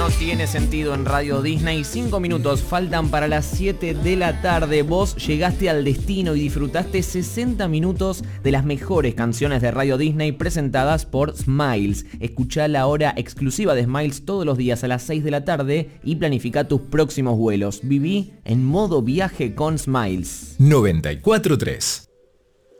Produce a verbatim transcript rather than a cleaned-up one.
no tiene sentido en Radio Disney. Cinco minutos faltan para las siete de la tarde. Vos llegaste al destino y disfrutaste sesenta minutos de las mejores canciones de Radio Disney presentadas por Smiles. Escuchá la hora exclusiva de Smiles todos los días a las seis de la tarde y planifica tus próximos vuelos. Viví en modo viaje con Smiles. noventa y cuatro punto tres